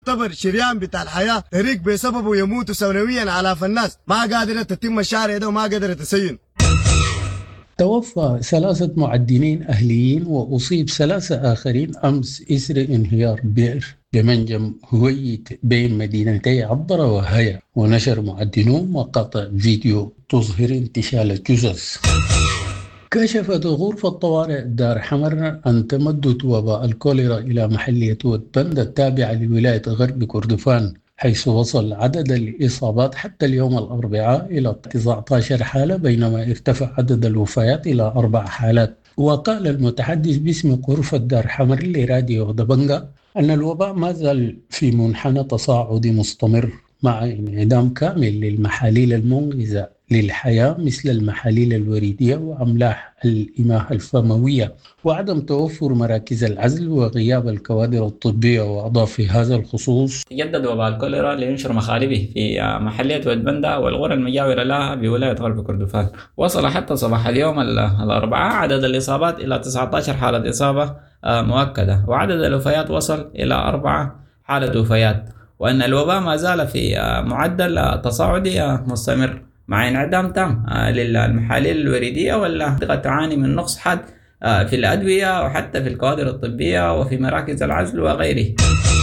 يعتبر شريان بتاع الحياة طريق بسببه يموت سنويا آلاف الناس ما قادرة تتم الشارع ده وما قادرة تسين. توفى 3 معدنين أهليين وأصيب 3 آخرين أمس إثر انهيار بئر بمنجم هويت بين مدينتي عبرة وهيا. ونشر معدنون مقاطع فيديو تظهر انتشال الجثث. كشفت غرفة طوارئ دار حمر أن تمدد وباء الكوليرا إلى محلية وتبند التابعة لولاية غرب كردفان، حيث وصل عدد الإصابات حتى اليوم الأربعاء إلى 19 حالة، بينما ارتفع عدد الوفيات إلى 4 حالات. وقال المتحدث باسم غرفة دار حمر لراديو دبنجا أن الوباء ما زال في منحنى تصاعدي مستمر، مع انعدام كامل للمحاليل المنقذة للحياة مثل المحاليل الوريدية وأملاح الإماء الفموية، وعدم توفر مراكز العزل وغياب الكوادر الطبية. وأضاف في هذا الخصوص: تجدد وباء الكوليرا لينشر مخالبه في محلية وتبندا والقرى المجاورة لها بولاية غرب كردفان. وصل حتى صباح اليوم الأربعاء عدد الإصابات إلى 19 حالة إصابة مؤكدة، وعدد الوفيات وصل إلى 4 حالة وفيات، وأن الوباء ما زال في معدل تصاعدي مستمر مع انعدام تام للمحاليل الوريدية، والمنطقة تعاني من نقص حاد في الأدوية وحتى في الكوادر الطبية وفي مراكز العزل وغيره.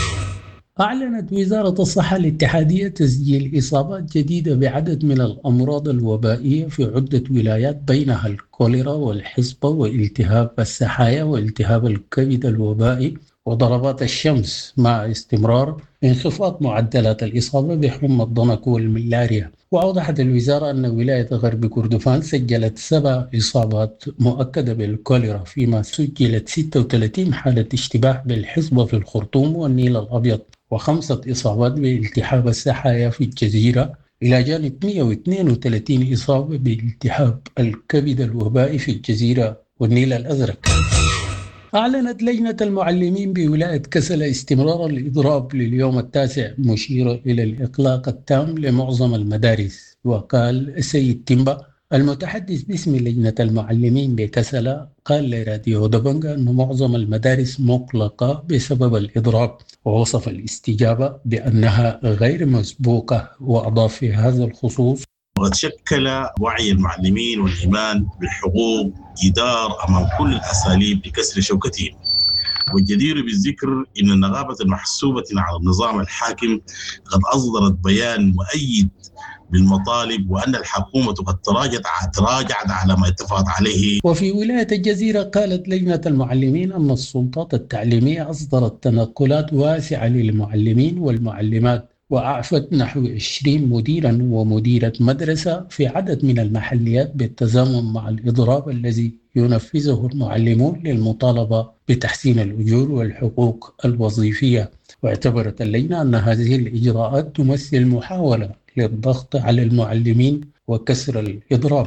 أعلنت وزارة الصحة الاتحادية تسجيل إصابات جديدة بعدد من الأمراض الوبائية في عدة ولايات، بينها الكوليرا والحصبة والتهاب السحايا والتهاب الكبد الوبائي وضربات الشمس، مع استمرار انخفاض معدلات الإصابة بحمى الضنك والملاريا. وأوضحت الوزارة أن ولاية غرب كردفان سجلت 7 إصابات مؤكدة بالكوليرا، فيما سجلت 36 حالة اشتباه بالحصبة في الخرطوم والنيل الأبيض، و5 إصابات بالتهاب السحايا في الجزيرة، إلى جانب 132 إصابة بالتهاب الكبد الوبائي في الجزيرة والنيل الأزرق. أعلنت لجنة المعلمين بولاية كسلا استمرار الإضراب لليوم التاسع، مشيرة إلى الإغلاق التام لمعظم المدارس. وقال السيد تيمبا المتحدث باسم لجنة المعلمين بكسلا قال لراديو دبنجا أن معظم المدارس مغلقة بسبب الإضراب، ووصف الاستجابة بأنها غير مسبوقة. وأضاف في هذا الخصوص: وقد شكل وعي المعلمين والإيمان بالحقوق جدار أمام كل الأساليب لكسر شوكتهم. والجدير بالذكر أن النغابة المحسوبة على النظام الحاكم قد أصدرت بيان مؤيد بالمطالب، وأن الحكومة قد تراجعت على ما اتفقت عليه. وفي ولاية الجزيرة قالت لجنة المعلمين أن السلطات التعليمية أصدرت تنقلات واسعة للمعلمين والمعلمات، وأعفت نحو 20 مديرا ومديرة مدرسة في عدد من المحليات بالتزامن مع الإضراب الذي ينفذه المعلمون للمطالبة بتحسين الأجور والحقوق الوظيفية. واعتبرت اللجنة أن هذه الإجراءات تمثل محاولة للضغط على المعلمين وكسر الإضراب.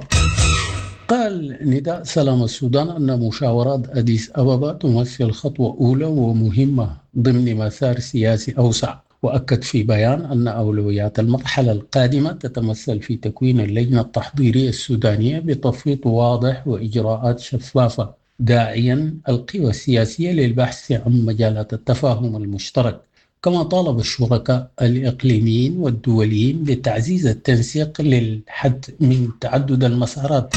قال نداء سلام السودان أن مشاورات أديس أبابا تمثل خطوة أولى ومهمة ضمن مسار سياسي أوسع، وأكد في بيان أن أولويات المرحلة القادمة تتمثل في تكوين اللجنة التحضيرية السودانية بتفويض واضح وإجراءات شفافة، داعيا القوى السياسية للبحث عن مجالات التفاهم المشترك. كما طالب الشركاء الإقليميين والدوليين بتعزيز التنسيق للحد من تعدد المسارات.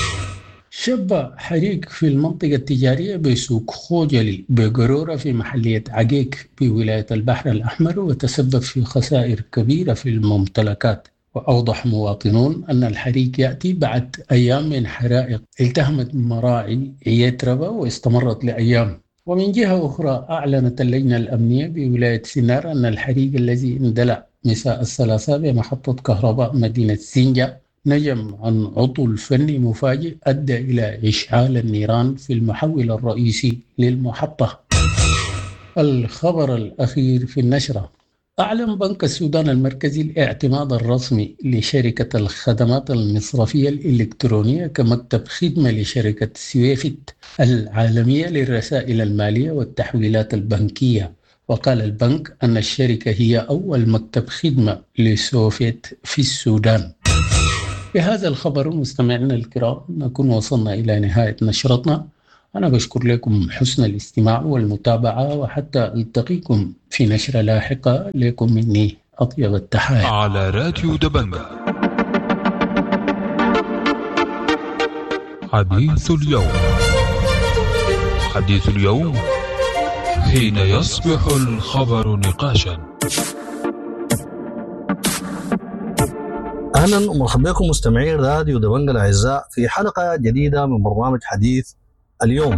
شب حريق في المنطقة التجارية بسوق خوجلي بقرورة في محلية عقيق بولاية البحر الأحمر، وتسبب في خسائر كبيرة في الممتلكات. وأوضح مواطنون أن الحريق يأتي بعد أيام من حرائق التهمت مراعي يتربة واستمرت لأيام. ومن جهة أخرى أعلنت اللجنة الأمنية بولاية سينار أن الحريق الذي اندلع مساء الثلاثاء بمحطة كهرباء مدينة سينجا نجم عن عطل فني مفاجئ أدى إلى إشعال النيران في المحول الرئيسي للمحطة. الخبر الأخير في النشرة: أعلن بنك السودان المركزي الاعتماد الرسمي لشركة الخدمات المصرفية الإلكترونية كمكتب خدمة لشركة سويفت العالمية للرسائل المالية والتحويلات البنكية. وقال البنك أن الشركة هي أول مكتب خدمة لسوفيت في السودان. بهذا الخبر مستمعينا الكرام نكون وصلنا إلى نهاية نشرتنا. أنا بشكر لكم حسن الاستماع والمتابعة، وحتى ألتقيكم في نشرة لاحقة. لكم مني أطيب التحايا. على راديو دبنجة حديث اليوم. حديث اليوم حين يصبح الخبر نقاشا. أهلا ومرحبا بكم مستمعي راديو دبنجة الأعزاء في حلقة جديدة من برنامج حديث اليوم.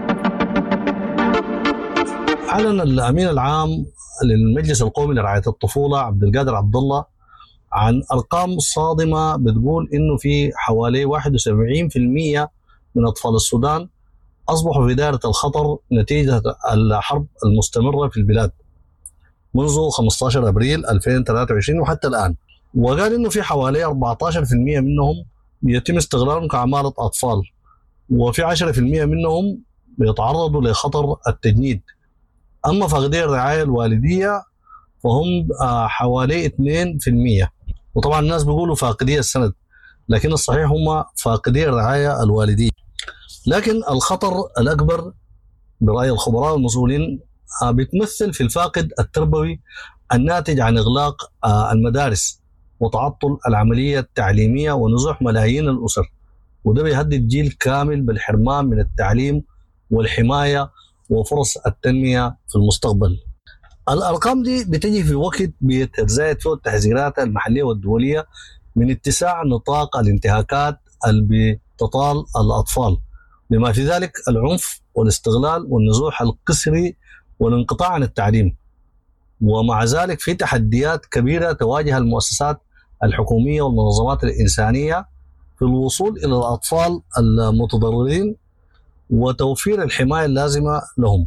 أعلن الأمين العام للمجلس القومي لرعاية الطفولة عبد القادر عبد الله عن أرقام صادمة بتقول إنه في حوالي 71% من أطفال السودان أصبحوا في دائرة الخطر نتيجة الحرب المستمرة في البلاد منذ 15 أبريل 2023 وحتى الآن. وقال إنه في حوالي 14% منهم يتم استغلالهم كعمالة أطفال، وفي 10% منهم بيتعرضوا لخطر التجنيد. أما فاقدي الرعاية الوالدية فهم حوالي 2%. وطبعا الناس بيقولوا فاقدي السند، لكن الصحيح هم فاقدي الرعاية الوالدية. لكن الخطر الأكبر برأي الخبراء والمسؤولين بيتمثل في الفاقد التربوي الناتج عن إغلاق المدارس وتعطل العملية التعليمية ونزوح ملايين الأسر، وده بيهدد جيل كامل بالحرمان من التعليم والحماية وفرص التنمية في المستقبل. الأرقام دي بتجي في وقت بيتزايد فيه التحذيرات المحلية والدولية من اتساع نطاق الانتهاكات اللي بتطال الأطفال، بما في ذلك العنف والاستغلال والنزوح القسري والانقطاع عن التعليم. ومع ذلك في تحديات كبيرة تواجه المؤسسات الحكومية والمنظمات الإنسانية في الوصول إلى الأطفال المتضررين وتوفير الحماية اللازمة لهم.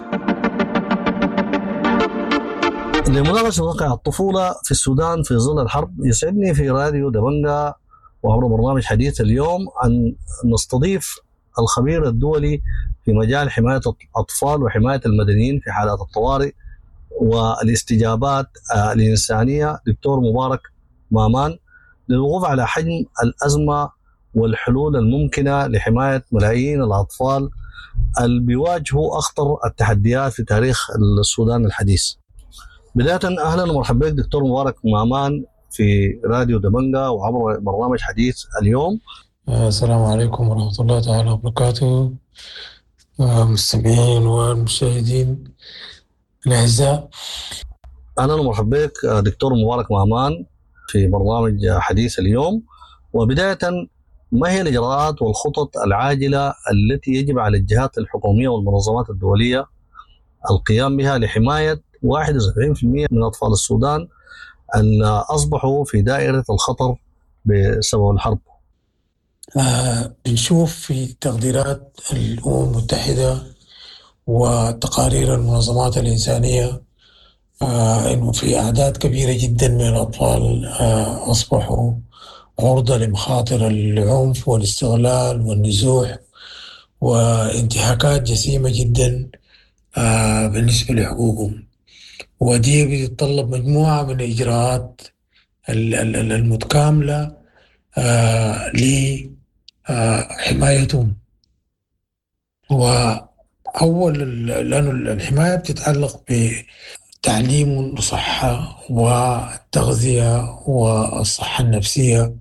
لمناقشة واقع الطفولة في السودان في ظل الحرب، يسعدني في راديو دبنجة وعبر برنامج حديث اليوم أن نستضيف الخبير الدولي في مجال حماية الأطفال وحماية المدنيين في حالات الطوارئ والاستجابات الإنسانية، دكتور مبارك مامان، للوقوف على حجم الأزمة والحلول الممكنة لحماية ملايين الأطفال اللي بيواجهوا أخطر التحديات في تاريخ السودان الحديث. بداية أهلا ومرحبا بك دكتور مبارك مامان في راديو دبنجة وعبر برنامج حديث اليوم. السلام عليكم ورحمة الله تعالى وبركاته، مستمعين والمشاهدين الأعزاء. أهلا ومرحبا بك دكتور مبارك مامان في برنامج حديث اليوم. وبداية، ما هي الإجراءات والخطط العاجلة التي يجب على الجهات الحكومية والمنظمات الدولية القيام بها لحماية 71% من أطفال السودان اللي أصبحوا في دائرة الخطر بسبب الحرب؟ نشوف في تقديرات الأمم المتحدة وتقارير المنظمات الإنسانية إنه في أعداد كبيرة جدا من الأطفال أصبحوا عرضة لمخاطر العنف والاستغلال والنزوح وانتهاكات جسيمة جدا بالنسبة لحقوقهم. ودي بتتطلب مجموعة من الإجراءات المتكاملة لحمايتهم. وأول لأنه الحماية بتتعلق بتعليم وصحة والتغذية والصحة النفسية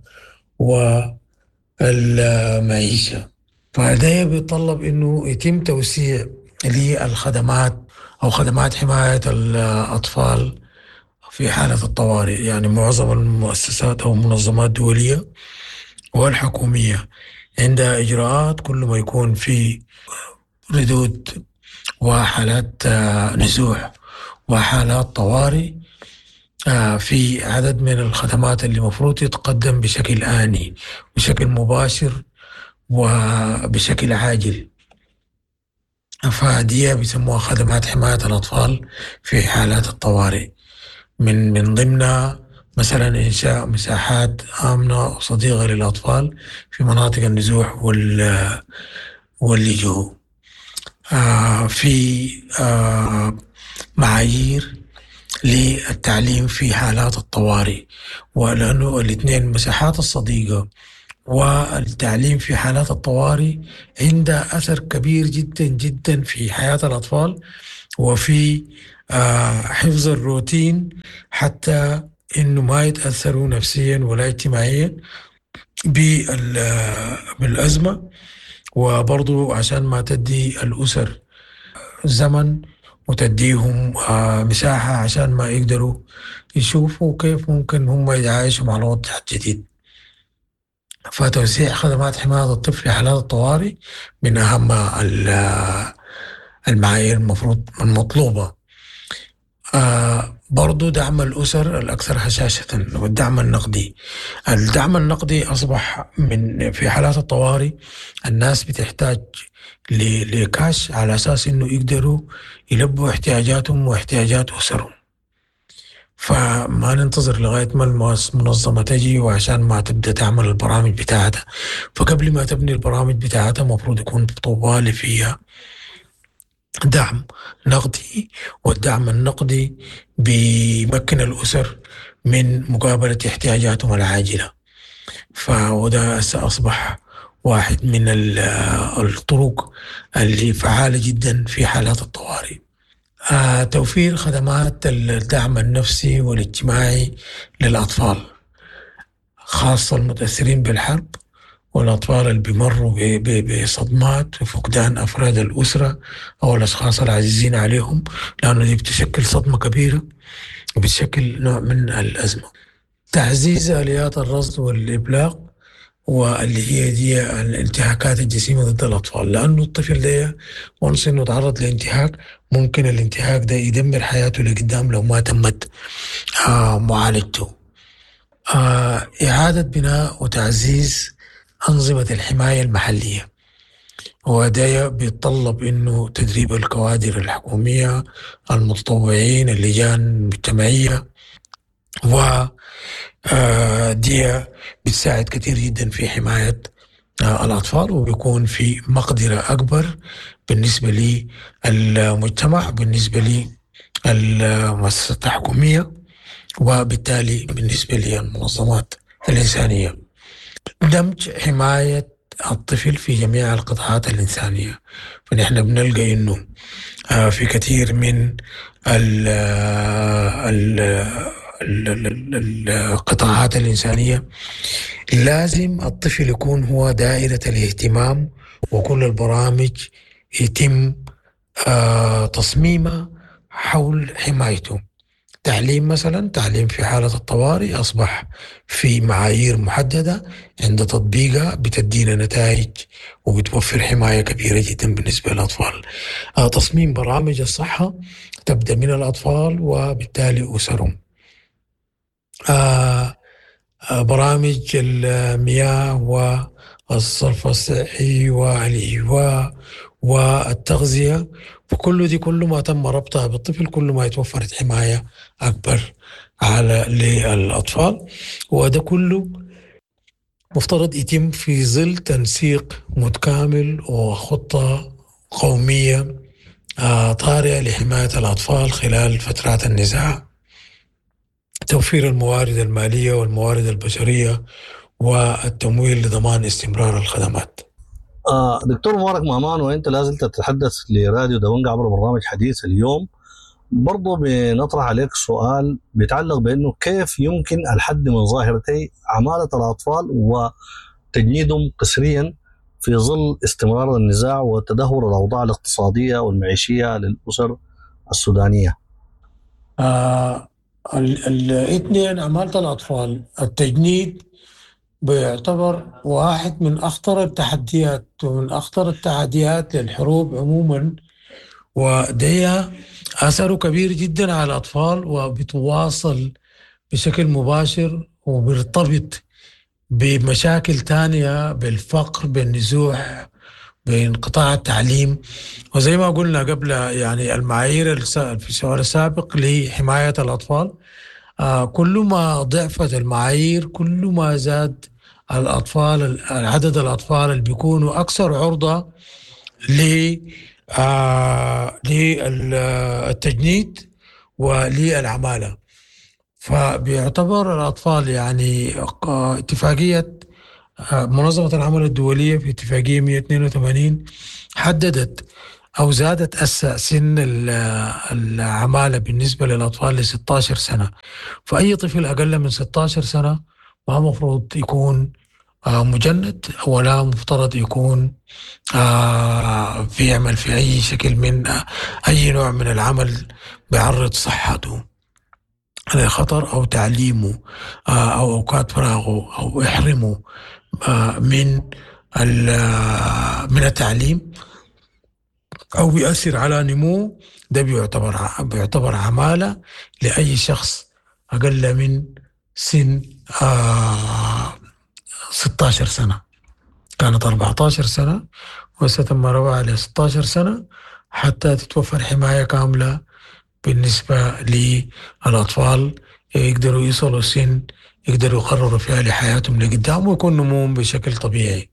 والمعيشة، فده بيتطلب إنه يتم توسيع للخدمات أو خدمات حماية الأطفال في حالة الطوارئ. يعني معظم المؤسسات أو المنظمات الدولية والحكومية عندها إجراءات كل ما يكون في ردود وحالات نزوح وحالات طوارئ، في عدد من الخدمات اللي مفروض تتقدم بشكل آني بشكل مباشر وبشكل عاجل. فدي بيسموها خدمات حماية الأطفال في حالات الطوارئ، من ضمنها مثلا إنشاء مساحات آمنة وصديقة للأطفال في مناطق النزوح واللجوء. في معايير للتعليم في حالات الطوارئ، ولأنه الاثنين المساحات الصديقة والتعليم في حالات الطوارئ عنده أثر كبير جدا جدا في حياة الأطفال وفي حفظ الروتين، حتى إنه ما يتأثروا نفسيا ولا اجتماعيا بالأزمة، وبرضو عشان ما تدي الأسر زمن وتديهم مساحة عشان ما يقدروا يشوفوا كيف ممكن هم يتعايشوا مع الوضع الجديد. فتوسيع خدمات حماية الطفل في حالات الطوارئ من أهم المعايير المفروض المطلوبة. برضو دعم الأسر الأكثر هشاشة والدعم النقدي. الدعم النقدي أصبح في حالات الطوارئ الناس بتحتاج لكاش على أساس إنه يقدروا يلبوا احتياجاتهم واحتياجات أسرهم، فما ننتظر لغاية ما المنظمة تجي وعشان ما تبدأ تعمل البرامج بتاعتها. فقبل ما تبني البرامج بتاعتها مفروض يكون طوالي فيها دعم نقدي، والدعم النقدي بيمكن الأسر من مقابلة احتياجاتهم العاجلة. فده أصبح واحد من الطرق اللي فعالة جدا في حالات الطوارئ. توفير خدمات الدعم النفسي والاجتماعي للأطفال، خاصة المتأثرين بالحرب والأطفال اللي بيمروا بصدمات وفقدان أفراد الأسرة أو الأشخاص العزيزين عليهم، لأنه دي بتشكل صدمة كبيرة وبتشكل نوع من الأزمة. تعزيز آليات الرصد والإبلاغ، واللي هي دي الانتهاكات الجسيمة ضد الأطفال، لأنه الطفل ده ونص إنه تعرض لانتهاك ممكن الانتهاك ده يدمر حياته لقدام لو ما تمت معالجته. إعادة بناء وتعزيز أنظمة الحماية المحلية، وده بيتطلب إنه تدريب الكوادر الحكومية، المتطوعين، اللجان المجتمعية، دي بتساعد كثير جدا في حماية الأطفال، وبيكون في مقدرة أكبر بالنسبة للمجتمع، بالنسبة للمؤسسات الحكومية، وبالتالي بالنسبة للمنظمات الإنسانية. دمج حماية الطفل في جميع القطاعات الإنسانية، فنحن بنلقى إنه في كثير من القطاعات الإنسانية لازم الطفل يكون هو دائرة الاهتمام، وكل البرامج يتم تصميمها حول حمايته. تعليم مثلا، تعليم في حالة الطوارئ أصبح في معايير محددة عند تطبيقها بتدينا نتائج وبتوفر حماية كبيرة جدا بالنسبة للأطفال. تصميم برامج الصحة تبدأ من الأطفال وبالتالي أسرهم. برامج المياه والصرف الصحي والإيواء والتغذية، فكل دي كل ما تم ربطها بالطفل كل ما يتوفرت حماية أكبر للأطفال. وده كله مفترض يتم في ظل تنسيق متكامل وخطة قومية طارئة لحماية الأطفال خلال فترات النزاع، توفير الموارد المالية والموارد البشرية والتمويل لضمان استمرار الخدمات. دكتور مبارك مامان، وانت لازلت تتحدث لراديو دبنجة عبر برنامج حديث اليوم، برضو بنطرح عليك سؤال بيتعلق بأنه كيف يمكن الحد من ظاهرتي عمالة الأطفال وتجنيدهم قسريا في ظل استمرار النزاع وتدهور الأوضاع الاقتصادية والمعيشية للأسر السودانية. الاثنين، عمالة الأطفال، التجنيد بيعتبر واحد من أخطر التحديات ومن أخطر التحديات للحروب عموما، وده أثره كبير جدا على الأطفال وبتواصل بشكل مباشر وبيرتبط بمشاكل تانية، بالفقر، بالنزوح، بانقطاع التعليم. وزي ما قلنا قبل، يعني المعايير في السؤال السابق لحماية الأطفال، كل ما ضعفت المعايير كل ما زاد الأطفال، عدد الأطفال اللي بيكونوا أكثر عرضة للتجنيد وللعمالة. فبيعتبر الأطفال يعني اتفاقية منظمة العمل الدولية في اتفاقية 182 حددت أو زادت سن العمالة بالنسبة للأطفال ل 16 سنة. فأي طفل أقل من 16 سنة ما مفروض يكون مجند، ولا مفترض يكون بيعمل في أي شكل من أي نوع من العمل بيعرض صحته لخطر أو تعليمه أو أوقات فراغه أو يحرمه من التعليم أو يؤثر على نموه. ده بيعتبر عمالة لأي شخص أقل من سن 16 سنة. كانت 14 سنة وستم رفعها ل 16 سنة حتى تتوفر حماية كاملة بالنسبة للأطفال، يقدروا يصلوا سن يقدروا يقرروا فيها لحياتهم لقدام ويكون نموهم بشكل طبيعي.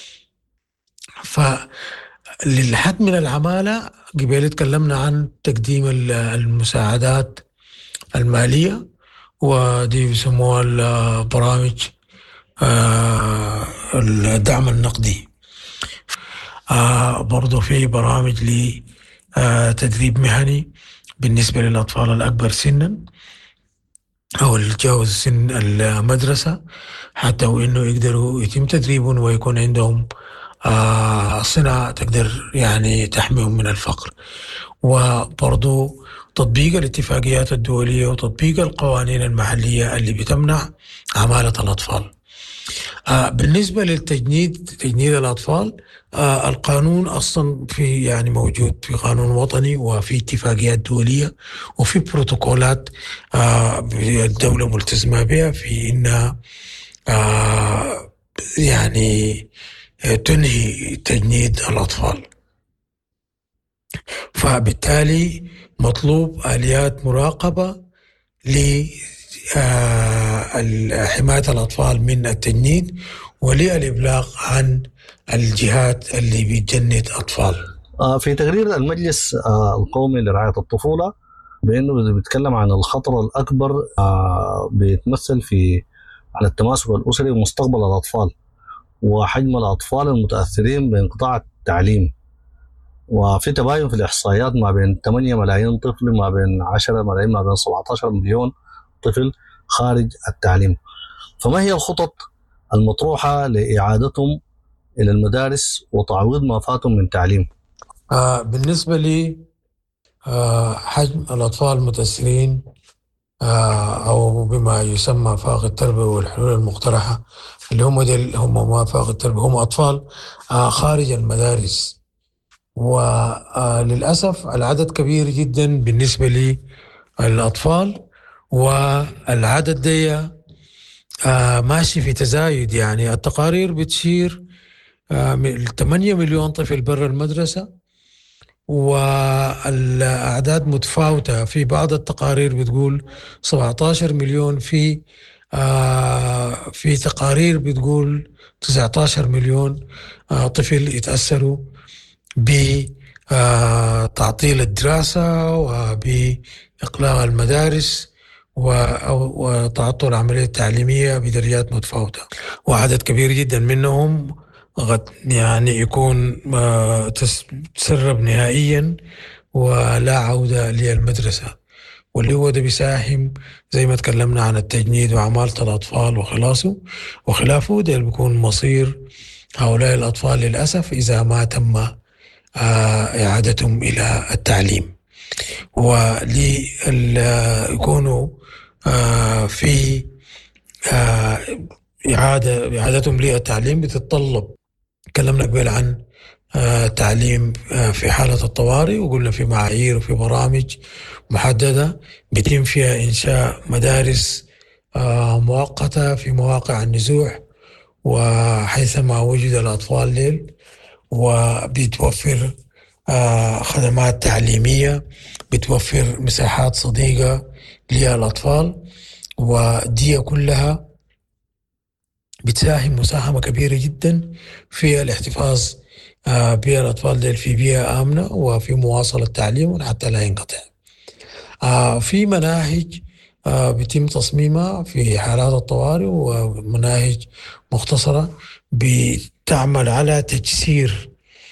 فللحد من العمالة قبل تكلمنا عن تقديم المساعدات المالية، ودي بيسموها البرامج الدعم النقدي. برضو في برامج لتدريب مهني بالنسبة للأطفال الأكبر سنا أو اللي تجاوز سن المدرسة، حتى وإنه يقدروا يتم تدريبهم ويكون عندهم صناعة تقدر يعني تحميهم من الفقر. وبرضو تطبيق الاتفاقيات الدولية وتطبيق القوانين المحلية اللي بتمنع عمالة الأطفال. بالنسبة تجنيد الأطفال، القانون أصلا في يعني موجود في قانون وطني وفي اتفاقيات دولية وفي بروتوكولات الدولة ملتزمة بها في إنها يعني تنهي تجنيد الأطفال. فبالتالي مطلوب آليات مراقبة لحماية الأطفال من التجنيد وللإبلاغ عن الجهات اللي بتجند أطفال. في تقرير المجلس القومي لرعاية الطفولة بأنه بيتكلم عن الخطر الأكبر بيتمثل على التماسك الأسري ومستقبل الأطفال وحجم الأطفال المتأثرين بانقطاع التعليم. وفي تباين في الإحصائيات ما بين 8 ملايين طفل، ما بين 10 ملايين، ما بين 17 مليون طفل خارج التعليم. فما هي الخطط المطروحة لإعادتهم إلى المدارس وتعويض ما فاتهم من تعليم؟ بالنسبة لي حجم الأطفال المتأثرين أو بما يسمى فائق التربية والحلول المقترحة اللي هم ما فائق التربية هم أطفال خارج المدارس. وللأسف العدد كبير جدا بالنسبة للأطفال، والعدد ده ماشي في تزايد. يعني التقارير بتشير 8 مليون طفل برا المدرسة، والأعداد متفاوتة. في بعض التقارير بتقول 17 مليون، في تقارير بتقول 19 مليون طفل يتأثروا بتعطيل الدراسة وبإقلاع المدارس وتعطل العملية التعليمية بدرجات متفاوتة. وعدد كبير جدا منهم قد يعني يكون تسرب نهائيا ولا عودة للمدرسة، واللي هو ده بيساهم زي ما تكلمنا عن التجنيد وعمالة الأطفال وخلافه. ده بيكون مصير هؤلاء الأطفال للأسف إذا ما تم إعادتهم إلى التعليم. وليكونوا في إعادتهم للتعليم بتتطلب، تكلمنا قبل عن تعليم في حالة الطوارئ، وقلنا في معايير وفي برامج محددة بيتم فيها إنشاء مدارس مؤقتة في مواقع النزوح وحيثما وجد الأطفال ليل، وبتوفر خدمات تعليمية، بتوفر مساحات صديقة للأطفال، ودي كلها بتساهم مساهمة كبيرة جدا في الاحتفاظ بالأطفال ديل في بيئة آمنة وفي مواصلة تعليمهم حتى لا ينقطع. في مناهج بيتم تصميمها في حالات الطوارئ، ومناهج مختصرة بتعمل على تجسير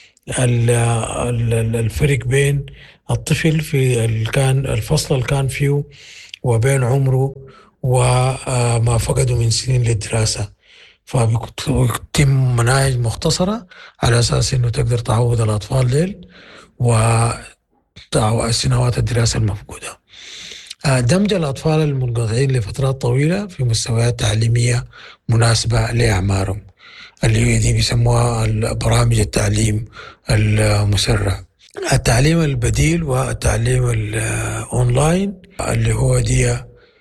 الفرق بين الطفل في الفصل اللي كان فيه وبين عمره وما فقده من سنين للدراسة. فبيتم مناهج مختصرة على أساس أنه تقدر تعود الأطفال ديل وسنوات الدراسة المفقودة. دمج الأطفال المنقطعين لفترات طويلة في مستويات تعليمية مناسبة لأعمارهم، اللي دي بيسموها برامج التعليم المسرع. التعليم البديل والتعليم الأونلاين اللي هو دي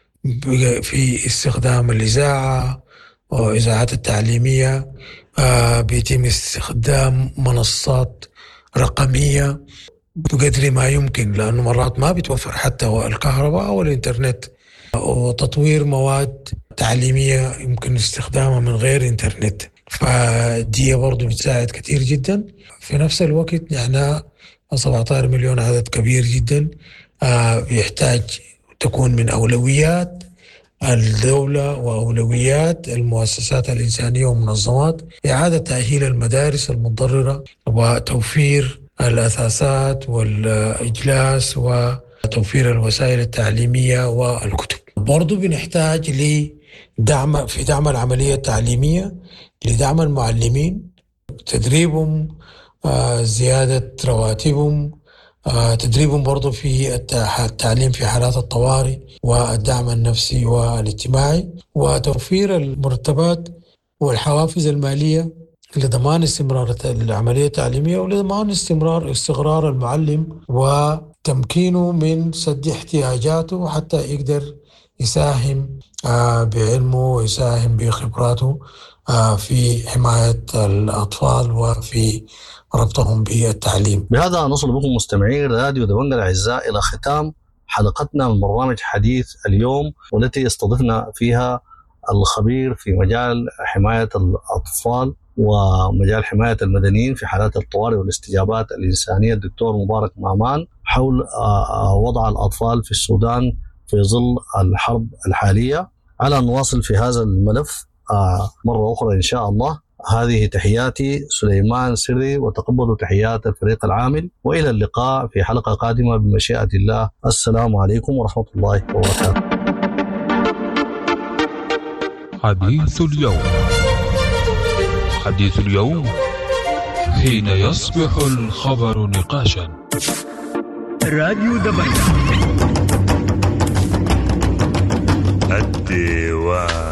في استخدام الإذاعة وإذاعات التعليمية، بيتم استخدام منصات رقمية بقدر ما يمكن، لأنه مرات ما بتوفر حتى الكهرباء أو الإنترنت، وتطوير مواد تعليمية يمكن استخدامها من غير إنترنت، فدي برضو بتساعد كتير جدا. في نفس الوقت نحن 17 مليون عدد كبير جدا، بيحتاج تكون من أولويات الدولة وأولويات المؤسسات الإنسانية والمنظمات إعادة تأهيل المدارس المتضررة وتوفير الأثاثات والإجلاس وتوفير الوسائل التعليمية والكتب. برضو بنحتاج لدعم في دعم العملية التعليمية، لدعم المعلمين، تدريبهم، زيادة رواتبهم، تدريبهم برضو في التعليم في حالات الطوارئ والدعم النفسي والاجتماعي، وتوفير المرتبات والحوافز المالية لضمان استمرار العملية التعليمية ولضمان استقرار المعلم وتمكينه من سد احتياجاته حتى يقدر يساهم بعلمه ويساهم بخبراته في حماية الأطفال وفي ربطهم بالتعليم. بهذا نصل بكم مستمعين راديو دبنجة الأعزاء إلى ختام حلقتنا من برنامج حديث اليوم، والتي استضفنا فيها الخبير في مجال حماية الأطفال ومجال حماية المدنيين في حالات الطوارئ والاستجابات الإنسانية الدكتور مبارك مامان حول وضع الأطفال في السودان في ظل الحرب الحالية. على أن نواصل في هذا الملف مرة أخرى إن شاء الله. هذه تحياتي سليمان سري، وتقبلوا تحيات الفريق العامل، وإلى اللقاء في حلقة قادمة بمشيئة الله. السلام عليكم ورحمة الله وبركاته. حديث اليوم. حديث اليوم حين يصبح الخبر نقاشا. راديو دبنجة الديوان.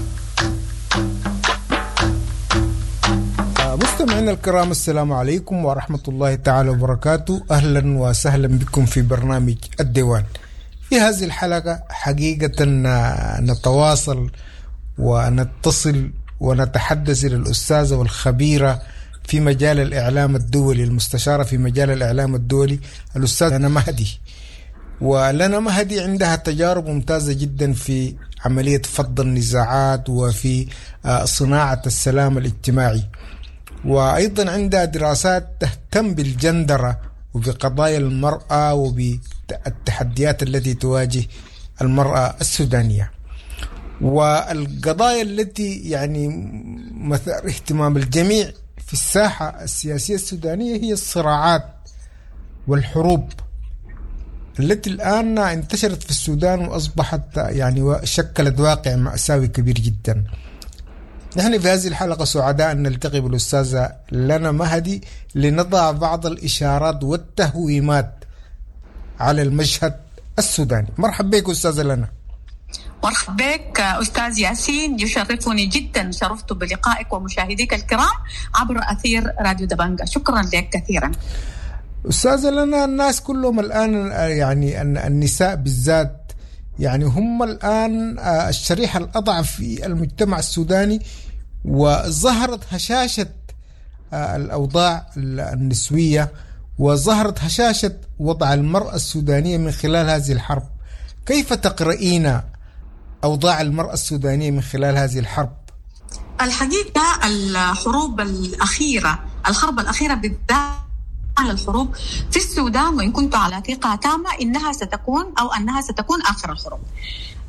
مستمعينا الكرام، السلام عليكم ورحمة الله تعالى وبركاته. أهلا وسهلا بكم في برنامج الديوان. في هذه الحلقة حقيقة نتواصل ونتصل ونتحدث إلى الأستاذة والخبيرة في مجال الإعلام الدولي، المستشارة في مجال الإعلام الدولي، الأستاذ لنا مهدي. ولنا مهدي عندها تجارب ممتازة جدا في عملية فض النزاعات وفي صناعة السلام الاجتماعي، وأيضا عندها دراسات تهتم بالجندرة وبقضايا المرأة وبالتحديات التي تواجه المرأة السودانية. والقضايا التي يعني مثار اهتمام الجميع في الساحة السياسية السودانية هي الصراعات والحروب التي الآن انتشرت في السودان وأصبحت يعني شكلت واقع مأساوي كبير جدا. نحن في هذه الحلقة سعداء أن نلتقي بالأستاذة لنا مهدي لنضع بعض الإشارات والتهويمات على المشهد السوداني. مرحبا بك أستاذة لنا. مرحبا بك أستاذ ياسين، يشرفني جدا، شرفت بلقائك ومشاهديك الكرام عبر أثير راديو دبنجة. شكرا لك كثيرا. أستاذة لنا، الناس كلهم الآن يعني النساء بالذات يعني هم الآن الشريحة الأضعف في المجتمع السوداني، وظهرت هشاشة الأوضاع النسوية وظهرت هشاشة وضع المرأة السودانية من خلال هذه الحرب. كيف تقرأين أوضاع المرأة السودانية من خلال هذه الحرب؟ الحقيقة الحروب الأخيرة، الحرب الأخيرة بالذات الحروب في السودان، وإن كنت على ثقة تامة أنها ستكون آخر الحروب.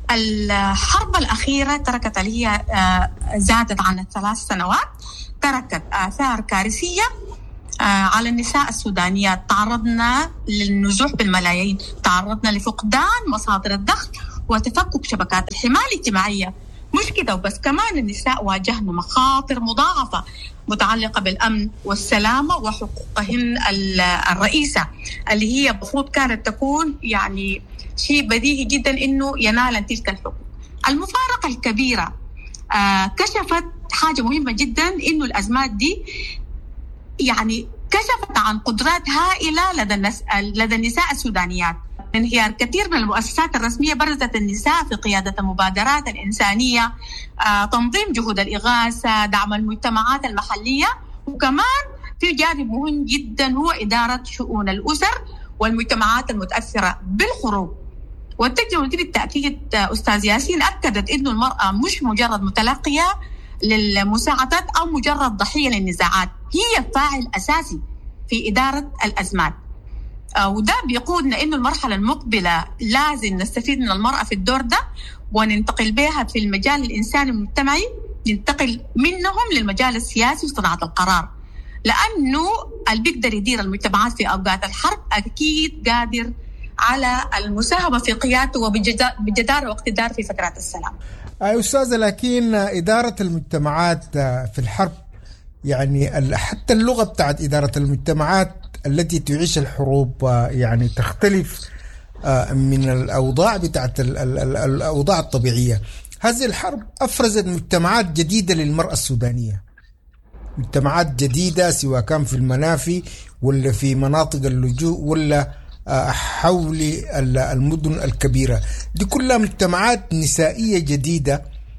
الحرب الأخيرة تركت اللي هي زادت عن 3 سنوات، تركت آثار كارثية على النساء السودانيات. تعرضنا للنزوح بالملايين، تعرضنا لفقدان مصادر الدخل وتفكك شبكات الحماية الاجتماعية. مش كده وبس، كمان النساء واجهنا مخاطر مضاعفة متعلقة بالأمن والسلامة وحقوقهن الرئيسة اللي هي المفروض كانت تكون يعني شيء بديهي جدا إنه ينال تلك الحقوق. المفارقة الكبيرة كشفت حاجة مهمة جدا، إنه الأزمات دي يعني كشفت عن قدرات هائلة لدى النساء السودانيات. انهيار كثير من المؤسسات الرسمية برزت النساء في قيادة المبادرات الإنسانية، تنظيم جهود الإغاثة، دعم المجتمعات المحلية، وكمان في جانب مهم جدا هو إدارة شؤون الأسر والمجتمعات المتأثرة بالحروب. والتجربة دي بالتأكيد أستاذ ياسين أكدت إنه المرأة مش مجرد متلقية للمساعدات أو مجرد ضحية للنزاعات، هي فاعل أساسي في إدارة الأزمات. وده بيقودنا إنه المرحلة المقبلة لازم نستفيد من المرأة في الدور ده وننتقل بها في المجال الإنساني والمجتمعي، ننتقل منهم للمجال السياسي وصناعة القرار، لأنه اللي بيقدر يدير المجتمعات في أوقات الحرب أكيد قادر على المساهمة في قيادته وبجدارة واقتدار في فترات السلام. أستاذة، لكن إدارة المجتمعات في الحرب يعني حتى اللغة بتاعت إدارة المجتمعات التي تعيش الحروب يعني تختلف من الأوضاع بتاعت الأوضاع الطبيعية. هذه الحرب أفرزت مجتمعات جديدة للمرأة السودانية، مجتمعات جديدة سواء كان في المنافي ولا في مناطق اللجوء ولا حول المدن الكبيرة، دي كلها مجتمعات نسائية جديدة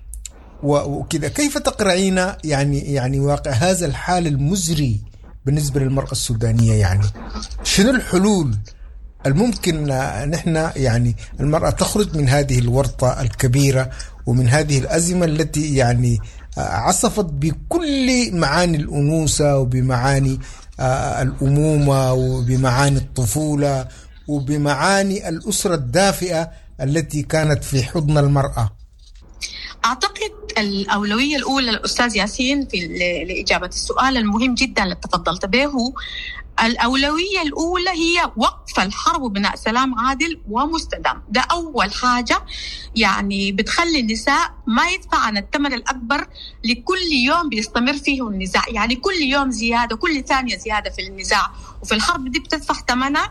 وكذا. كيف تقرأين يعني واقع هذا الحال المزري بالنسبة للمرأة السودانية؟ يعني شنو الحلول الممكن نحن يعني المرأة تخرج من هذه الورطة الكبيرة ومن هذه الأزمة التي يعني عصفت بكل معاني الأنوثة وبمعاني الأمومة وبمعاني الطفولة وبمعاني الأسرة الدافئة التي كانت في حضن المرأة؟ أعتقد الأولوية الأولى للأستاذ ياسين في لإجابة السؤال المهم جدا اللي تفضلت به، الأولوية الأولى هي وقف الحرب وبناء سلام عادل ومستدام. ده أول حاجة يعني بتخلي النساء ما يدفعن الثمن الأكبر لكل يوم بيستمر فيه النزاع، يعني كل يوم زيادة، كل ثانية زيادة في النزاع وفي الحرب دي بتدفع ثمنها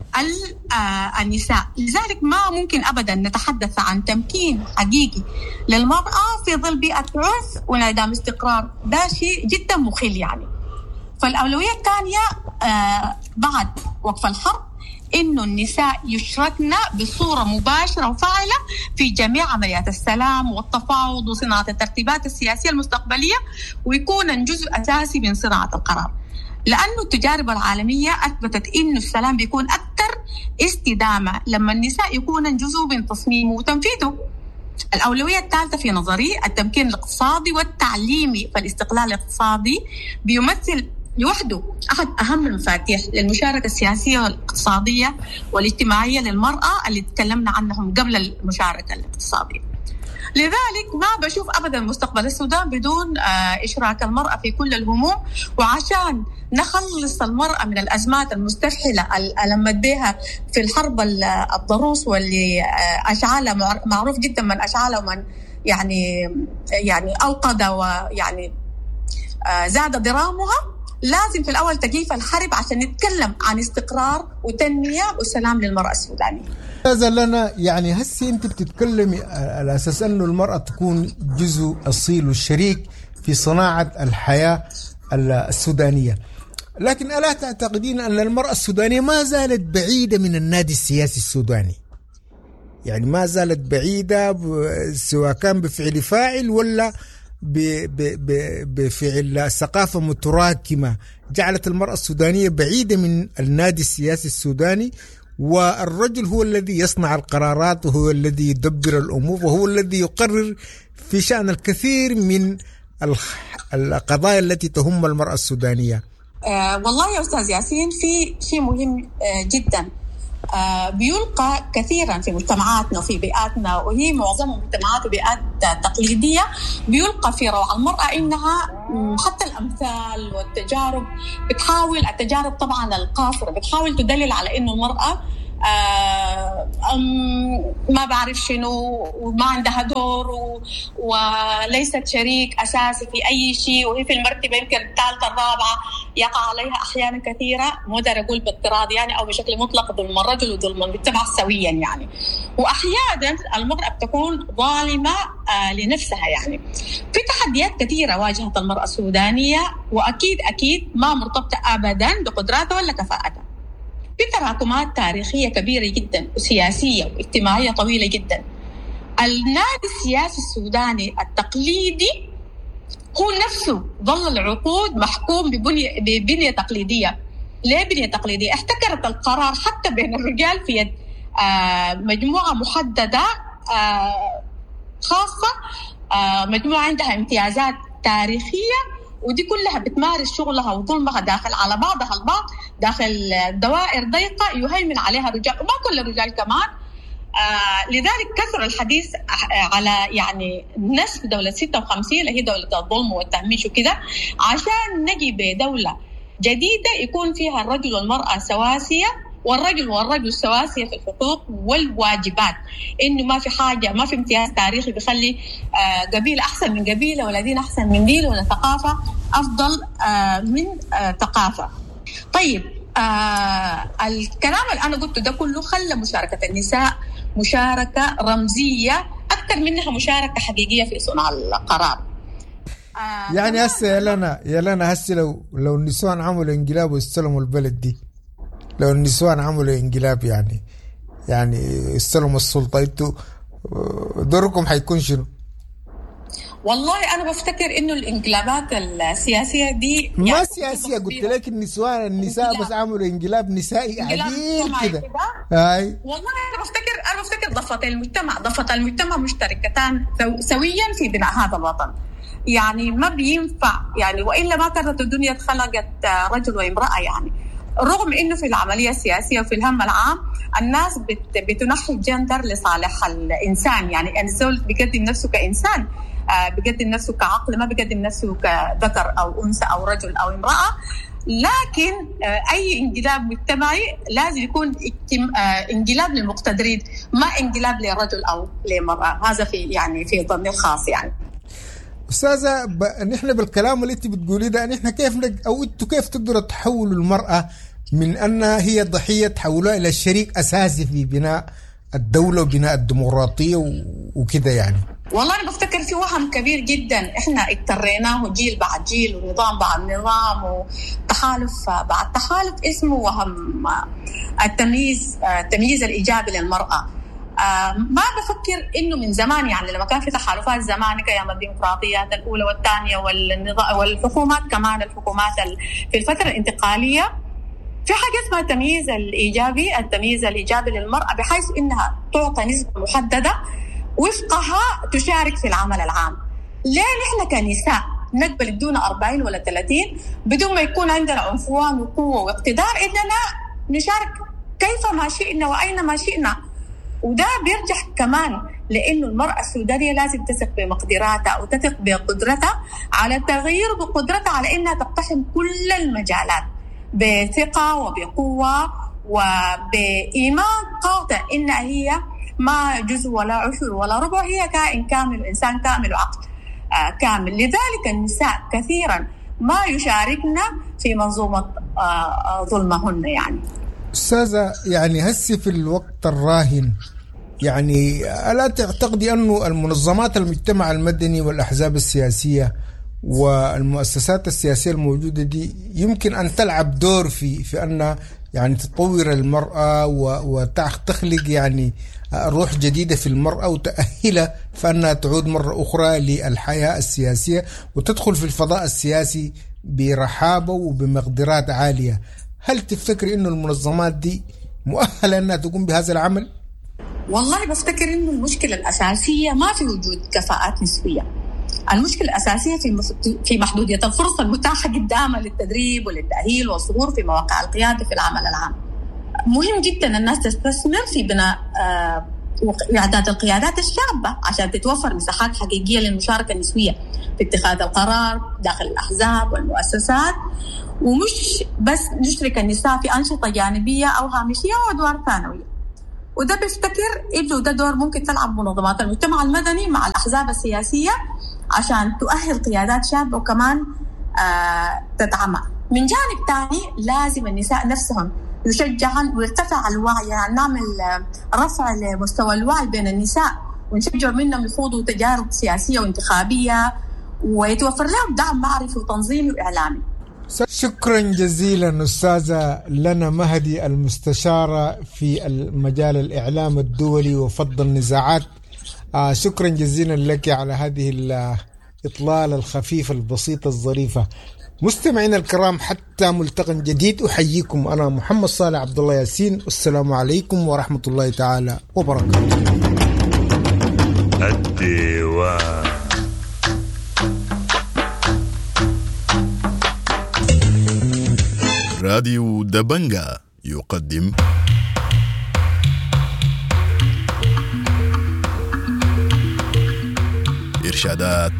النساء. لذلك ما ممكن أبدا نتحدث عن تمكين حقيقي للمرأة في ظل بيئة عنف وانعدام استقرار، ده شيء جدا مخيل يعني. فالأولوية الثانية بعد وقف الحرب إنه النساء يشركن بصورة مباشرة وفاعلة في جميع عمليات السلام والتفاوض وصناعة الترتيبات السياسية المستقبلية، ويكون جزء أساسي من صناعة القرار، لأنه التجارب العالمية أثبتت إنه السلام بيكون أكثر استدامة لما النساء يكون جزء من تصميمه وتنفيذه. الأولوية الثالثة في نظري التمكين الاقتصادي والتعليمي، فالاستقلال الاقتصادي بيمثل لوحده أحد أهم المفاتيح للمشاركة السياسية والاقتصادية والاجتماعية للمرأة اللي تكلمنا عنهم قبل المشاركة الاقتصادية. لذلك ما بشوف أبدا مستقبل السودان بدون إشراك المرأة في كل الهموم، وعشان نخلص المرأة من الأزمات المستفحلة اللي بها في الحرب الضروس واللي أشعلها معروف جدا من أشعلها ومن يعني أوقد ويعني زاد ضرامها. لازم في الأول تجيف الحرب عشان نتكلم عن استقرار وتنمية وسلام للمرأة السودانية. هذا لنا يعني هسي أنت بتتكلمي على أساس أنه المرأة تكون جزء أصيل والشريك في صناعة الحياة السودانية، لكن ألا تعتقدين أن المرأة السودانية ما زالت بعيدة من النادي السياسي السوداني؟ يعني ما زالت بعيدة سواء كان بفعل فاعل ولا بفعل ثقافة متراكمة جعلت المرأة السودانية بعيدة من النادي السياسي السوداني، والرجل هو الذي يصنع القرارات وهو الذي يدبر الأمور وهو الذي يقرر في شأن الكثير من القضايا التي تهم المرأة السودانية. والله يا أستاذ ياسين في شيء مهم جدا بيلقى كثيرا في مجتمعاتنا وفي بيئاتنا، وهي معظمها مجتمعات وبيئات تقليدية، بيلقى في روع المرأة إنها حتى الأمثال والتجارب التجارب طبعا القاصرة بتحاول تدلل على إنه المرأة ما بعرف شنو وما عندها دور وليست شريك أساسي في أي شيء، وهي في المرتبة يمكن الثالثة الرابعة، يقع عليها أحيانا كثيرة مقدر أقول باضطراد يعني أو بشكل مطلق ظلم الرجل وظلم المجتمع سويا يعني. وأحيانا المرأة بتكون ظالمة لنفسها يعني. في تحديات كثيرة واجهت المرأة السودانية، وأكيد ما مرتبطة أبدا بقدراتها ولا كفاءتها. في تراكمات تاريخية كبيرة جدا وسياسية واجتماعية طويلة جدا. النادي السياسي السوداني التقليدي هو نفسه ظل العقود محكوم ببنية تقليدية. ليه بنية تقليدية؟ احتكرت القرار حتى بين الرجال في يد مجموعة محددة خاصة، مجموعة عندها امتيازات تاريخية، ودي كلها بتمارس شغلها وظلمها على بعضها البعض داخل دوائر ضيقة يهيمن عليها الرجال، وما كل الرجال كمان. لذلك كثر الحديث على يعني نسب دولة 56 اللي هي دولة الظلم والتهميش وكده، عشان نجي بدولة جديدة يكون فيها الرجل والمرأة سواسية، والرجل سواسية في الحقوق والواجبات، إنه ما في حاجة، ما في امتياز تاريخي بيخلي قبيلة أحسن من قبيلة، ولا دين أحسن من دين، ولا ثقافة أفضل من ثقافة. طيب الكلام اللي أنا قلته ده كله خلى مشاركة النساء مشاركة رمزية أكثر منها مشاركة حقيقية في صنع القرار. يعني هسه يا لنا هسه لو النسوان عملوا انقلاب واستلموا البلد دي، لو النسوان عملوا انقلاب يعني استلموا السلطة، انتوا دوركم حيكون شنو؟ والله أنا بفتكر إنه الانقلابات السياسية دي ما يعني سياسية، قلت لك النساء بس عملوا انقلاب نسائي عديل كده. هاي والله أنا بفتكر ضفة المجتمع مشتركتان سويا في بناء هذا الوطن. يعني ما بينفع يعني، وإلا ما كانت الدنيا اتخلقت رجل وامرأة يعني. رغم إنه في العملية السياسية وفي الهم العام الناس بتنحي الجندر لصالح الإنسان، يعني الزول بيقدم نفسه كإنسان، بيقدم نفسه كعقل، ما بيقدم نفسه كذكر أو أنثى أو رجل أو امرأة. لكن أي انقلاب مجتمعي لازم يكون انقلاب للمقتدرين، ما انقلاب لرجل أو لمرأة. هذا في ظني الخاص يعني. أستاذة نحن بالكلام اللي أنت بتقولي ده، نحن كيف أو أنتوا كيف تقدروا تحولوا المرأة من أنها هي ضحية تحولوها إلى شريك أساسي في بناء الدولة وبناء الديمقراطية وكده يعني؟ والله أنا بفتكر في وهم كبير جدا إحنا اضطريناه جيل بعد جيل ونظام بعد نظام وتحالف بعد تحالف، اسمه وهم التمييز الإيجابي للمرأة. ما بفكر إنه من زمان يعني لما كان في تحالفات زمان كأيام الديمقراطيات الأولى والثانية والحكومات كمان الحكومات في الفترة الانتقالية، في حاجة اسمها التمييز الإيجابي للمرأة، بحيث إنها تعطى نسبة محددة وفقها تشارك في العمل العام. ليه نحن كنساء نقبل بدون 40 ولا 30 بدون ما يكون عندنا عنفوان وقوة واقتدار إننا نشارك كيف ما شئنا وأين ما شئنا؟ وده بيرجع كمان لأنه المرأة السودانية لازم تثق بمقدراتها وتثق بقدرتها على التغيير، وبقدرتها على إنها تقتحم كل المجالات بثقة وبقوة وبإيمان قاطع إنها هي ما جزء ولا عشر ولا ربع، هي كائن كامل، إنسان كامل وعقل كامل. لذلك النساء كثيرا ما يشاركنا في منظومة ظلمهن يعني. أستاذة يعني هسي في الوقت الراهن يعني ألا تعتقدي أنه المنظمات المجتمع المدني والأحزاب السياسية والمؤسسات السياسية الموجودة دي يمكن أن تلعب دور في أن يعني تطور المرأة وتخلق يعني روح جديدة في المرأة وتأهلها فأنها تعود مرة أخرى للحياة السياسية وتدخل في الفضاء السياسي برحابة وبمقدرات عالية؟ هل تفتكر إنه المنظمات دي مؤهلة أنها تقوم بهذا العمل؟ والله بفتكر إنه المشكلة الأساسية ما في وجود كفاءات نسبية. المشكلة الأساسية في محدودية الفرصة المتاحة قدامها للتدريب وللتأهيل والظهور في مواقع القيادة في العمل العام. مهم جدا الناس تستثمر في بناء وإعداد القيادات الشابة عشان تتوفر مساحات حقيقية للمشاركة النسوية في اتخاذ القرار داخل الأحزاب والمؤسسات، ومش بس نشرك النساء في أنشطة جانبية أو هامشية وأدوار ثانوية. وده بيفتكر إنه ده دور ممكن تلعب منظمات المجتمع المدني مع الأحزاب السياسية عشان تؤهل قيادات شابة وكمان تدعمها. من جانب تاني لازم النساء نفسهم يشجعن ويرتفع الوعي، يعني نعمل رفع لمستوى الوعي بين النساء ونشجع منهم يخوضوا تجارب سياسية وانتخابية ويتوفر لهم دعم معرفي وتنظيمي وإعلامي. شكرا جزيلا أستاذة لنا مهدي المستشارة في المجال الإعلام الدولي وفض النزاعات. شكرا جزيلا لك على هذه الإطلالة الخفيفة البسيطة الظريفة. مستمعين الكرام، حتى ملتقى جديد أحييكم أنا محمد صالح عبد الله ياسين، والسلام عليكم ورحمة الله تعالى وبركاته. الديوان. راديو دبنجا يقدم إرشادات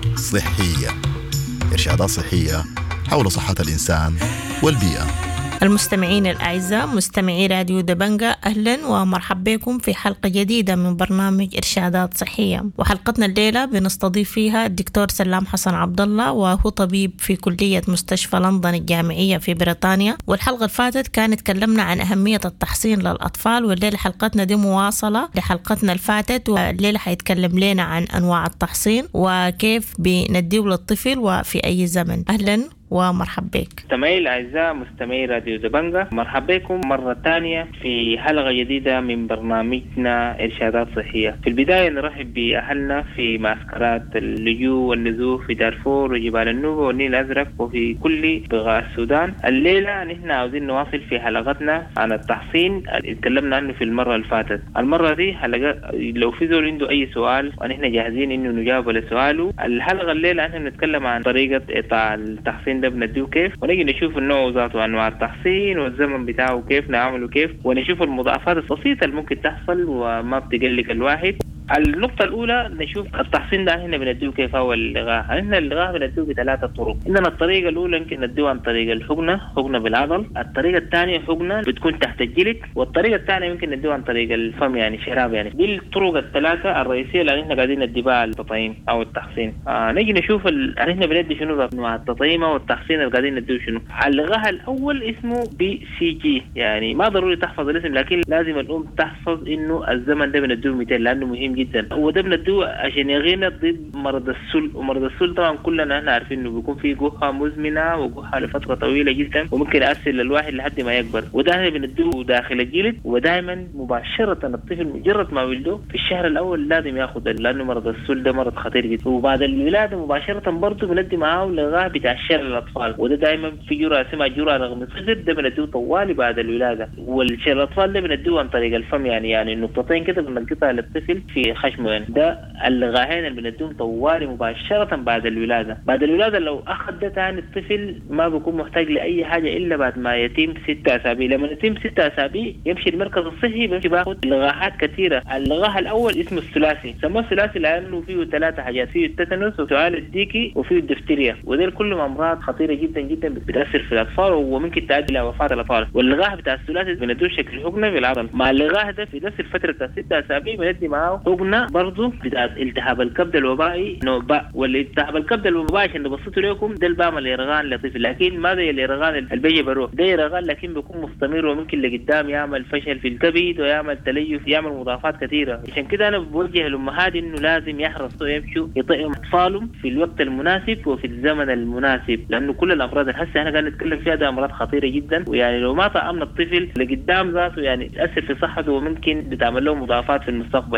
صحية حول صحة الإنسان والبيئة. المستمعين الأعزاء، مستمعي راديو دبنجا، أهلا ومرحبا بكم في حلقة جديدة من برنامج إرشادات صحية. وحلقتنا الليلة بنستضيف فيها الدكتور سلام حسن عبد الله، وهو طبيب في كلية مستشفى لندن الجامعية في بريطانيا. والحلقة اللي فاتت كان تكلمنا عن أهمية التحصين للأطفال، والليلة حلقتنا دي مواصلة لحلقتنا الفاتت، والليلة حيتكلم لنا عن أنواع التحصين وكيف بنديه للطفل وفي أي زمن. أهلا ومرحبا بك. مستمعي الأعزاء، مستمعي راديو دبنجا، مرحبا بكم مرة تانية في حلقة جديدة من برنامجنا إرشادات صحية. في البداية نرحب بأهلنا في معسكرات اللجوء والنزوح في دارفور وجبال النوبة والنيل الأزرق وفي كل بقاع السودان. الليلة نحن عاوزين نواصل في حلقتنا عن التحصين اللي اتكلمنا عنه في المرة اللي فاتت. المرة دي حلقة لو في زول عنده أي سؤال ونحن جاهزين إنه نجاوب على سؤاله. الحلقة الليلة نحن نتكلم عن طريقة إيقاع التحصين ده بنديه كيف، ونجي نشوف النوع ذاته أنواع التحصين والزمن بتاعه كيف نعمله كيف، ونشوف المضاعفات البسيطة اللي ممكن تحصل وما بتقلق الواحد. النقطة الأولى نشوف التحصين ده هنا بنديه كيف هو اللغاء. هنا اللغاء بنديه بثلاثة طرق. إننا الطريقة الأولى يمكن نديه عن طريق حقنة بالعضل، الطريقة الثانية حقنة بتكون تحت الجلد، والطريقة الثانية يمكن نديه عن طريق الفم يعني شراب. يعني دي الطرق الثلاثة الرئيسية اللي احنا قاعدين نديها التطعيم أو التحصين. نيجي نشوف احنا بندي شنو أنواع التطعيم أو التحصين اللي قاعدين نديه شنو. اللغاء الأول اسمه BCG، يعني ما ضروري تحفظ الاسم، لكن لازم الأم تحفظ إنه الزمن ده بنديه 200 لأنه مهم جدا. وده بنديه عشان يغينا ضد مرض السل، ومرض السل طبعا كلنا احنا عارفين انه بيكون فيه جحة مزمنة وجحة لفترة طويلة جدا وممكن يأثر للواحد لحد ما يكبر. وده احنا بنديه داخل الجلد، ودائما مباشرة الطفل مجرد ما ولده في الشهر الأول لازم ياخد، لأنه مرض السل ده مرض خطير جدا. وبعد الولادة مباشرة برضه بندي معاه لغاية بتاع الشهر للأطفال، وده دائما في جرعة اسمها جرعة رغم الصغر، ده بنديه طوالي بعد الولادة. والشهر الأطفال ده بنديه عن طريق الفم، يعني النقطتين كده بنقطها للطفل في خشمه. يعني ده اللغاهين اللي بنديهم طوالي مباشرة بعد الولادة. بعد الولادة لو أخذ ده تاني الطفل ما بيكون محتاج لأي حاجة إلا بعد ما يتم 6 أسابيع. لما يتم 6 أسابيع يمشي المركز الصحي بيمشي باخد لغاهات كثيرة. اللغاه الأول اسمه الثلاثي، سموه الثلاثي لأنه فيه 3 حاجات، فيه التتنس وسؤال الديكي وفيه الدفتيريا، ودول كلهم أمراض خطيرة جدا جدا بتأثر في الأطفال وممكن تؤدي إلى وفاة الأطفال. واللغاه بتاع الثلاثي بنديه شكل حقنة بالعضل. مع اللغاه ده في نفس الفترة بتاع 6 أسابيع بندي معاه حقنة برضو بتاعت التهاب الكبد الوبائي نوباء. والالتهاب الكبد الوبائي عشان نبسطه لكم ده البعمل يرغان لطفل، لكن ما ده اليرغان البيجي بروح، ده يرغان لكن بيكون مستمر وممكن لقدام يعمل فشل في الكبد ويعمل تليف، يعمل مضاعفات كثيرة. عشان كده أنا بوجه الأمهات إنه لازم يحرصوا يمشوا يطعموا أطفالهم في الوقت المناسب وفي الزمن المناسب، لأنه كل الأمراض هسه أنا قاعد نتكلم فيها ده أمراض خطيرة جدا، ويعني لو ما طعمنا الطفل لقدام ذاته يعني تأثر في صحته وممكن بتعمل له مضاعفات في المستقبل، بتؤدي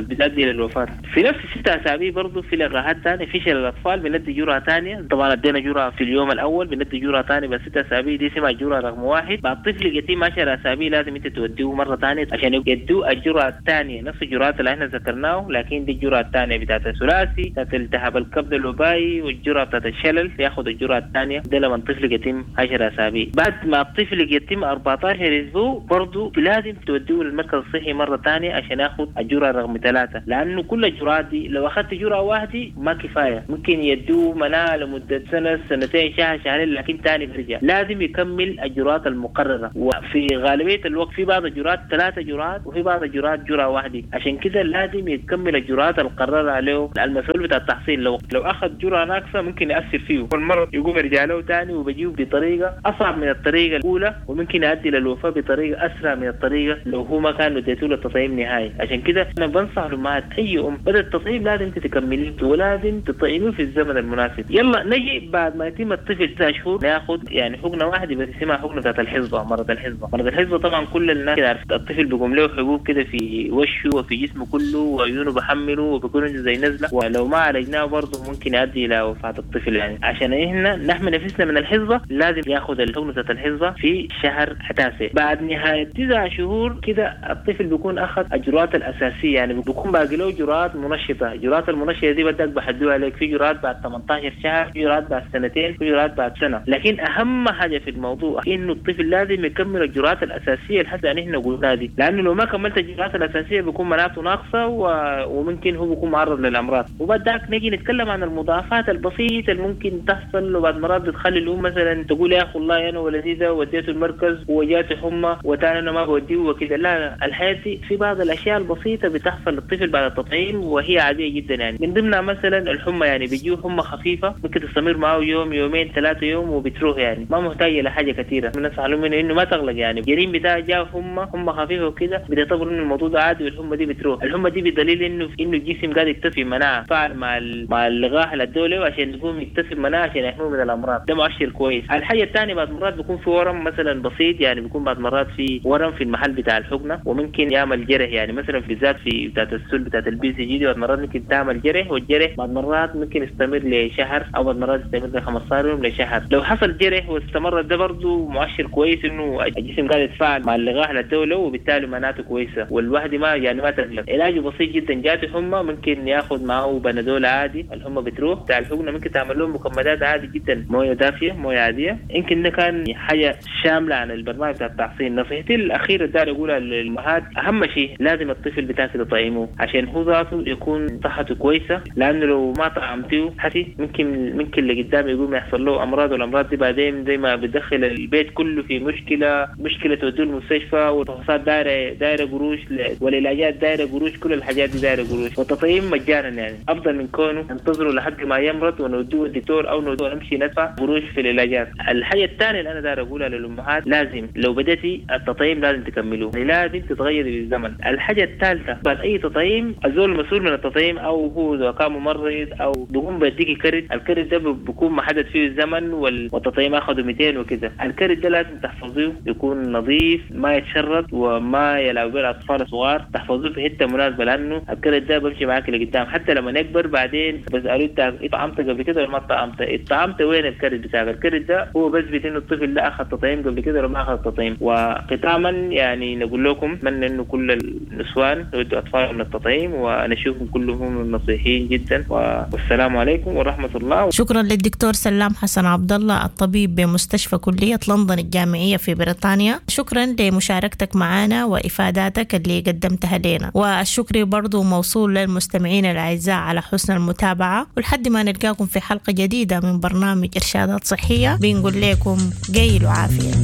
بتؤدي للوفاة. في نفس 6 أسابيع برضو في لقاحات ثانية فشل الأطفال بندي جرعة ثانية. طبعا ادينا جرعة في اليوم الأول بندي جرعة ثانية بس 6 أسابيع دي اسمها جرعة رقم 1. بعد طفل يتم 10 أسابيع لازم انت توديه مرة ثانية عشان يدوا الجرعة الثانية نفس الجرعات اللي احنا ذكرناه، لكن دي الجرعة الثانية بتاعت الثلاثي بتاعت التهاب الكبد الوبائي والجرعة بتاعت الشلل ياخذ الجرعة الثانية. ده لما الطفل يتم 10 أسابيع. بعد ما الطفل يتم 14 أسبوع برضو لازم توديه للمركز الصحي مرة ثانية عشان ياخذ الجرعة رقم 3، لأنه كل الجرعات دي لو أخذت جرعة واحدة ما كفاية، ممكن يدوه مناعة لمدة سنة سنتين شهر شهرين لكن ثاني برجع. لازم يكمل الجرعات المقررة، وفي غالبية الوقت في بعض الجرعات 3 جرعات وفي بعض الجرعات جرعة واحدة، عشان كده لازم يكمل الجرعات المقررة عليه. المسؤول بتاع التحصيل لو أخذ جرعة ناقصة ممكن يأثر فيه والمرض يقوم يرجع له ثاني وبيجيه بطريقة أصعب من الطريقة الأولى وممكن يؤدي للوفاة بطريقة أسرع من الطريقة لو هو ما كان اديته له التطعيم نهائي. عشان كده أنا بنصح لأمهات أي أم بدأ التطعيم لازم تكمليه ولازم تطعميه في الزمن المناسب. يلا نجي بعد ما يتم الطفل 9 شهور ناخذ يعني حقنة واحدة بس اسمها حقنة بتاعت الحصبة. مرض الحصبة طبعا كل الناس عارفة. الطفل بيقوم له حبوب كده في وشه وفي جسمه كله وعيونه بحمله وبيكون زي نزلة، ولو ما عالجناه برضه ممكن يؤدي إلى وفاة الطفل. يعني عشان إحنا نحمي نفسنا من الحصبة لازم ياخذ الحقنة بتاعت الحصبة في شهر 9. بعد نهاية 9 شهور كده الطفل بيكون أخذ الجرعات الأساسية، يعني بيكون باقي له جرعات منشطة. الجرعات المنشطة دي بدك بحدوها عليك في جرعات بعد 18 شهر، في جرعات بعد 2 سنين، في جرعات بعد سنة. لكن أهم حاجة في الموضوع إنه الطفل لازم يكمل الجرعات الأساسية الحسب يعني إحنا قلنا دي، لأنه لو ما كملت الجرعات الأساسية بيكون مناعته ناقصة وممكن هو بيكون معرض للأمراض. وبعدك نجي نتكلم عن المضاعفات البسيطة اللي ممكن تحصل وبعد مرات بتخلي الأم مثلا تقول يا أخي والله أنا ولدي ده وديته المركز وجاته حمى وتاني أنا ما بوديه وكده. لا، الحياة في بعض الأشياء البسيطة بتحصل للطفل بعد التطعيم وهي عادية جدا. يعني من ضمنها مثلا الحمى، يعني بيجيه حمى خفيفة ممكن تستمر معه يوم يومين 3 يوم وبتروح، يعني ما محتاجة لحاجة كثيرة. الناس علموا إنه ما تغلق، يعني الجريم بتاعه جاء حمى خفيفة وكده بيعتبر إنه الموضوع ده عادي والحمى دي بتروح. الحمى دي بدليل إنه الجسم قاعد يكتسب مناعة فعل مع اللقاح الدولي عشان يقوم يكتسب مناعة عشان يحميه من الأمراض. ده مؤشر كويس. الحاجة الثانية بعد مرات بيكون في ورم مثلا بسيط، يعني بيكون بعد مرات في ورم في المحل بتاع الحقنة وممكن يعمل جرح، يعني مثلا بالذات في بتاعت السل بتاعت البي سي جي دي بعد مرات ممكن تعمل جرح، والجرح بعد مرات ممكن يستمر لشهر او بعد مرات يستمر ل15 يوم لشهر. لو حصل جرح واستمر ده برضه مؤشر كويس انه الجسم قاعد يتفاعل مع اللقاح الدولي وبالتالي مناعته كويسة والواحد ما تقلق. علاجه بسيط جدا. جات حمى ممكن ياخذ معه بنادول عادي الحمى بتروح. بتاع الحقنة ممكن تعمل لهم مكملات عادي جدا، مويه دافيه مويه عاديه. يمكن ده كان حاجه شامله عن البرنامج بتاع التحصين. نصيحتي الاخيره داير اقولها للامهات اهم شيء لازم الطفل بتاعك تطعمه عشان هو ذاته يكون صحته كويسه، لانه لو ما طعمتيه حتى ممكن اللي قدام يقوم يحصل له امراض، والامراض دي بعدين زي ما بتدخل البيت كله في مشكله توديه المستشفى والفحوصات دايره قروش والعلاجات دايره قروش، كل الحاجات دي دايره قروش. والتطعيم مجانا يعني افضل من كونه ننتظروا لحد ما يمرض ونودوه الدكتور او نودوه نمشي ندفع قروش في العلاجات. الحاجه الثانيه اللي انا داير اقولها للامهات لازم لو بديتي التطعيم لازم تكملوه، يعني لازم تتغيري بالزمن. الحاجه الثالثه بعد اي تطعيم الزول المسؤول من التطعيم او هو اذا كان ممرض او بيقوم بيديكي كرت، الكرت ده بيكون محدد فيه الزمن والتطعيم اخذه 200 وكده. الكرت ده لازم تحفظوه يكون نظيف ما يتشرد وما يلعب به الاطفال الصغار، تحفظوه في حته مناسبه لانه الكرت ده بمشي معاك لقدام حتى لما نكبر بعدين بس قالوا طعمت قبل كده ولا ما طعمت وين الكرت بتاعك؟ الكرت ده هو بس بيتم الطفل ده اخذ تطعيم قبل كده ولا ما اخذ تطعيم. وختاما يعني نقول لكم اتمنى انه كل النسوان يودوا اطفالهم للتطعيم ونشوفهم كلهم نصيحين جدا والسلام عليكم ورحمه الله. شكرا للدكتور سلام حسن عبد الله الطبيب بمستشفى كلية لندن الجامعية في بريطانيا. شكرا لمشاركتك معنا وافاداتك اللي قدمتها لنا، والشكر برضو موصول للمستمعين الاعزاء على حسن المتابعة. ولحد ما نلقاكم في حلقة جديدة من برنامج إرشادات صحية بنقول لكم جيل وعافية.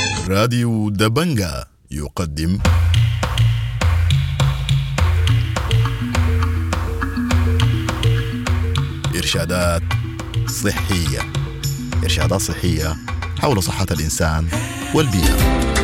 راديو دبنجا يقدم إرشادات صحية. إرشادات صحية حول صحة الإنسان والبيئة.